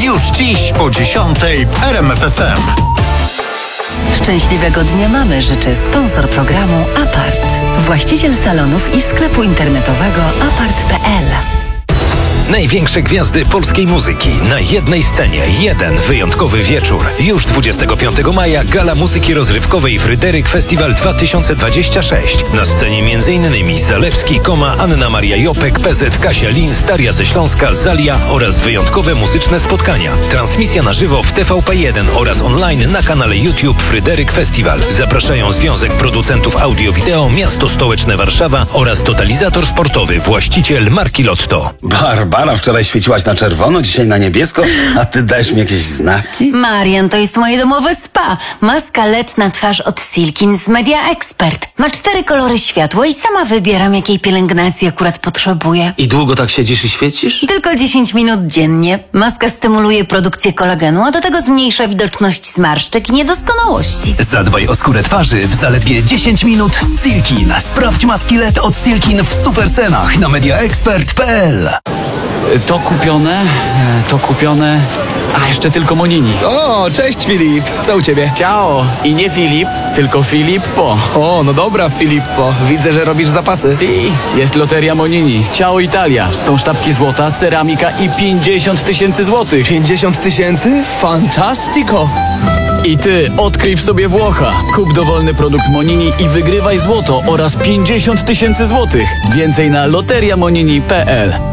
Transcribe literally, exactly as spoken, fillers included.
Już dziś po dziesiątej w R M F F M. Szczęśliwego dnia mamy życzy sponsor programu Apart. Właściciel salonów i sklepu internetowego apart kropka p l. Największe gwiazdy polskiej muzyki na jednej scenie. Jeden wyjątkowy wieczór. Już dwudziestego piątego maja Gala Muzyki Rozrywkowej Fryderyk Festiwal dwa tysiące dwadzieścia sześć. Na scenie m.in. Zalewski, Koma, Anna Maria Jopek, P Z, Kasia Lins, Daria ze Śląska, Zalia oraz wyjątkowe muzyczne spotkania. Transmisja na żywo w T V P jeden oraz online na kanale YouTube Fryderyk Festiwal. Zapraszają Związek Producentów Audio-Wideo, Miasto Stołeczne Warszawa oraz Totalizator Sportowy, właściciel marki Lotto. Barbara, wczoraj świeciłaś na czerwono, dzisiaj na niebiesko, a ty dajesz mi jakieś znaki? Marian, to jest moje domowe spa. Maska L E D na twarz od Silkin z Media Expert. Ma cztery kolory światła i sama wybieram, jakiej pielęgnacji akurat potrzebuję. I długo tak siedzisz i świecisz? Tylko dziesięć minut dziennie. Maska stymuluje produkcję kolagenu, a do tego zmniejsza widoczność zmarszczek i niedoskonałości. Zadbaj o skórę twarzy w zaledwie dziesięć minut z Silkin. Sprawdź maski L E D od Silkin w super cenach na media expert kropka p l. To kupione, to kupione, a jeszcze tylko Monini. O, cześć Filip, co u ciebie? Ciao! I nie Filip, tylko Filippo. O, no dobra Filippo, widzę, że robisz zapasy. Si, jest loteria Monini. Ciao Italia. Są sztabki złota, ceramika i pięćdziesiąt tysięcy złotych. pięćdziesiąt tysięcy? Fantastico! I ty odkryj w sobie Włocha. Kup dowolny produkt Monini i wygrywaj złoto oraz pięćdziesiąt tysięcy złotych. Więcej na loteria monini kropka p l.